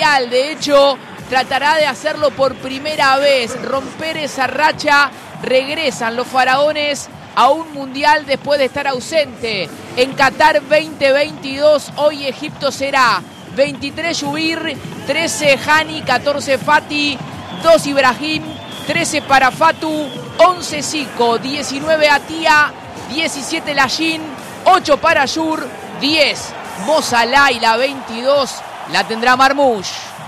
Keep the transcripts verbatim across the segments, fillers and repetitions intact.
mundial. De hecho, tratará de hacerlo por primera vez, romper esa racha. Regresan los faraones a un mundial después de estar ausente. En Qatar veinte veintidós, hoy Egipto será veintitrés Yubir, trece Hani, catorce Fati, dos Ibrahim, trece para Fatu, once Zico, diecinueve Atia, diecisiete Lashin, ocho para Yur, diez Mo Salah y la veintidós la tendrá Marmoush.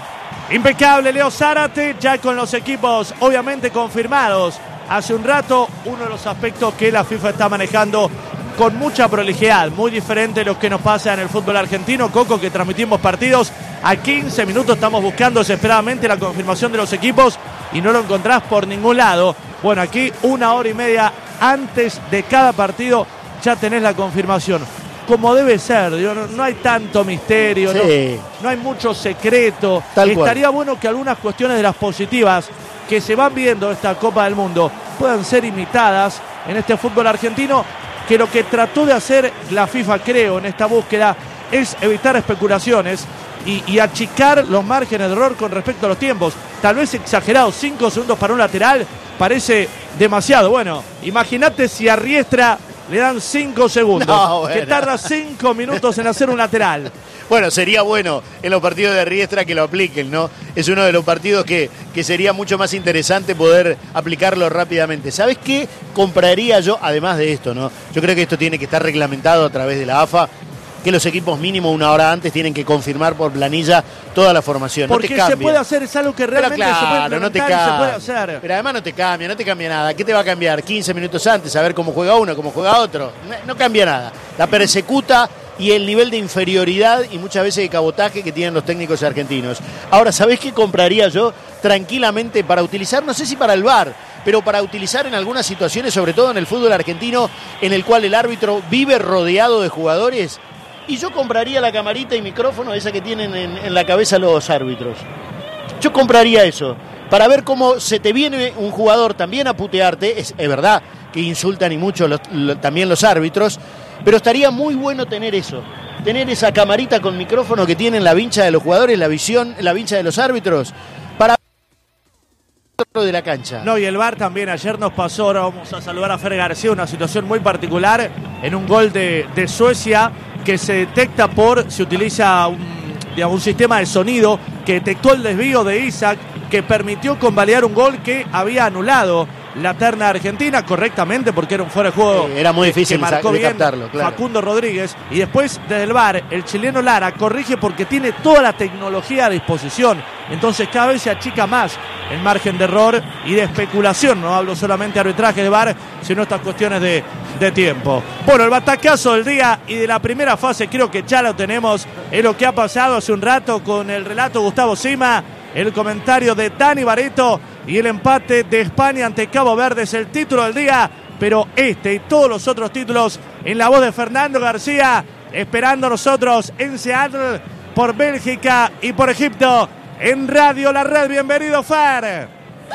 Impecable Leo Zárate, ya con los equipos obviamente confirmados. Hace un rato, uno de los aspectos que la FIFA está manejando con mucha prolijidad, muy diferente de lo que nos pasa en el fútbol argentino. Coco, que transmitimos partidos a quince minutos, estamos buscando desesperadamente la confirmación de los equipos y no lo encontrás por ningún lado. Bueno, aquí una hora y media antes de cada partido ya tenés la confirmación. Como debe ser, no, no hay tanto misterio, sí. no, no hay mucho secreto. Tal Estaría cual. Bueno que algunas cuestiones de las positivas que se van viendo esta Copa del Mundo puedan ser imitadas en este fútbol argentino, que lo que trató de hacer la FIFA, creo, en esta búsqueda es evitar especulaciones y, y achicar los márgenes de error con respecto a los tiempos. Tal vez exagerado, cinco segundos para un lateral parece demasiado. Bueno, imagínate si a Riestra le dan cinco segundos, no, bueno. que tarda cinco minutos en hacer un lateral. Bueno, sería bueno en los partidos de Riestra que lo apliquen, ¿no? Es uno de los partidos que, que sería mucho más interesante poder aplicarlo rápidamente. ¿Sabes qué compraría yo, además de esto, no? Yo creo que esto tiene que estar reglamentado a través de la A F A, que los equipos mínimo una hora antes tienen que confirmar por planilla toda la formación. Porque no te se puede hacer, es algo que realmente claro, se puede no te y se puede hacer. Pero además no te cambia, no te cambia nada. ¿Qué te va a cambiar? quince minutos antes, a ver cómo juega uno, cómo juega otro. No, no cambia nada. La persecuta y el nivel de inferioridad y muchas veces de cabotaje que tienen los técnicos argentinos. Ahora, ¿sabés qué compraría yo tranquilamente para utilizar? No sé si para el V A R, pero para utilizar en algunas situaciones, sobre todo en el fútbol argentino, en el cual el árbitro vive rodeado de jugadores. Y yo compraría la camarita y micrófono, esa que tienen en, en la cabeza los árbitros. Yo compraría eso, para ver cómo se te viene un jugador también a putearte. Es, es verdad que insultan y mucho los, lo, también los árbitros, pero estaría muy bueno tener eso. Tener esa camarita con micrófono que tienen la vincha de los jugadores, la visión, la vincha de los árbitros, para de la cancha. No, y el V A R también ayer nos pasó. Ahora vamos a saludar a Fer García, una situación muy particular en un gol de, de Suecia, que se detecta por, se utiliza un, digamos, un sistema de sonido que detectó el desvío de Isaac, que permitió convalidar un gol que había anulado la terna argentina correctamente, porque era un fuera de juego. Sí, era muy difícil que marcó de bien captarlo, claro. Facundo Rodríguez. Y después desde el V A R, el chileno Lara corrige porque tiene toda la tecnología a disposición. Entonces cada vez se achica más el margen de error y de especulación. No hablo solamente de arbitraje de V A R, sino estas cuestiones de, de tiempo. Bueno, el batacazo del día y de la primera fase creo que ya lo tenemos. Es lo que ha pasado hace un rato con el relato de Gustavo Sima, el comentario de Dani Barreto y el empate de España ante Cabo Verde. Es el título del día, pero este y todos los otros títulos en la voz de Fernando García, esperando nosotros en Seattle por Bélgica y por Egipto en Radio La Red. Bienvenido, Fer.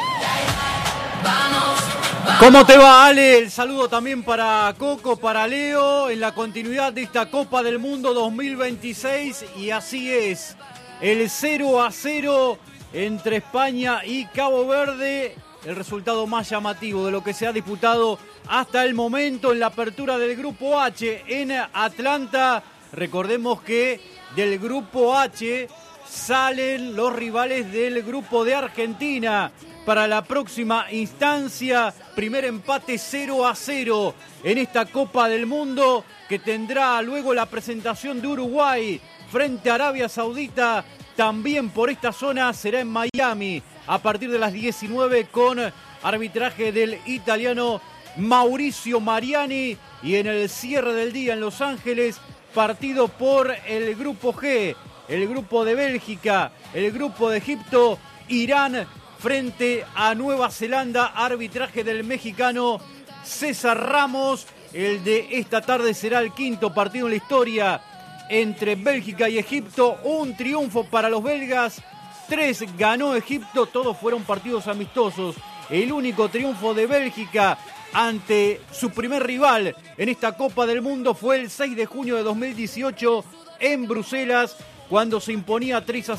¿Cómo te va, Ale? El saludo también para Coco, para Leo, en la continuidad de esta Copa del Mundo dos mil veintiséis. Y así es, el cero a cero entre España y Cabo Verde, el resultado más llamativo de lo que se ha disputado hasta el momento en la apertura del Grupo H en Atlanta. Recordemos que del Grupo H salen los rivales del Grupo de Argentina para la próxima instancia. Primer empate cero a cero en esta Copa del Mundo, que tendrá luego la presentación de Uruguay frente a Arabia Saudita. También por esta zona será en Miami a partir de las diecinueve con arbitraje del italiano Mauricio Mariani. Y en el cierre del día en Los Ángeles, partido por el Grupo G, el Grupo de Bélgica, el Grupo de Egipto, Irán frente a Nueva Zelanda, arbitraje del mexicano César Ramos. El de esta tarde será el quinto partido en la historia entre Bélgica y Egipto. Un triunfo para los belgas, tres ganó Egipto, todos fueron partidos amistosos. El único triunfo de Bélgica ante su primer rival en esta Copa del Mundo fue el seis de junio de dos mil dieciocho en Bruselas, cuando se imponía tres a